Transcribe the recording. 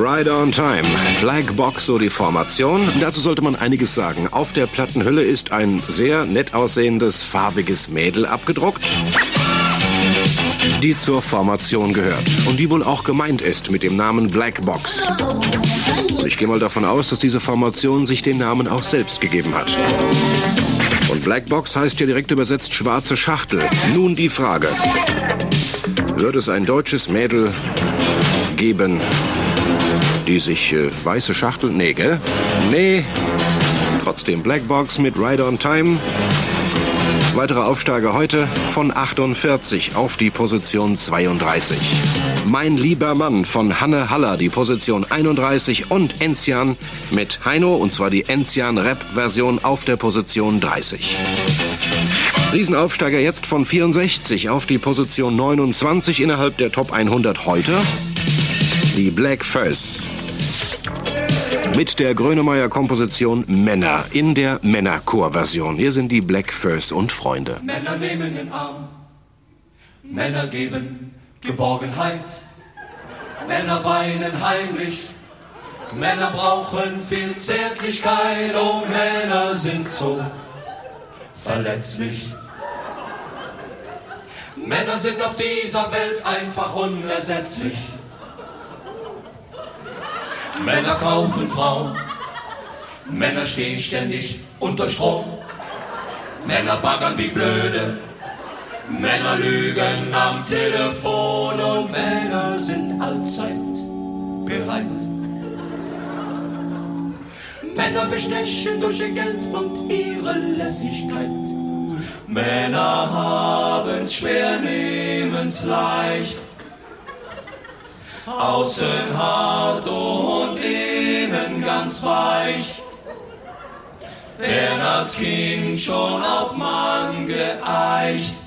Right on Time. Black Box, so die Formation. Dazu sollte man einiges sagen. Auf der Plattenhülle ist ein sehr nett aussehendes, farbiges Mädel abgedruckt, die zur Formation gehört und die wohl auch gemeint ist mit dem Namen Black Box. Ich gehe mal davon aus, dass diese Formation sich den Namen auch selbst gegeben hat. Und Black Box heißt ja direkt übersetzt schwarze Schachtel. Nun die Frage: Wird es ein deutsches Mädel geben, die sich weiße Schachtel... Nee, gell? Nee. Trotzdem Black Box mit Right on Time. Weitere Aufsteiger heute von 48 auf die Position 32. Mein lieber Mann von Hanne Haller, die Position 31, und Enzian mit Heino, und zwar die Enzian-Rap-Version auf der Position 30. Riesenaufsteiger jetzt von 64 auf die Position 29 innerhalb der Top 100 heute. Die Black Furs mit der Grönemeyer-Komposition Männer in der Männerchor-Version. Hier sind die Black Furs und Freunde. Männer nehmen den Arm, Männer geben Geborgenheit, Männer weinen heimlich, Männer brauchen viel Zärtlichkeit, oh Männer sind so verletzlich. Männer sind auf dieser Welt einfach unersetzlich. Männer kaufen Frauen, Männer stehen ständig unter Strom, Männer baggern wie blöde, Männer lügen am Telefon und Männer sind allzeit bereit. Männer bestechen durch ihr Geld und ihre Lässigkeit. Männer haben's schwer, nehmen's leicht. Außen hart und innen ganz weich. Werden als Kind schon auf Mann geeicht.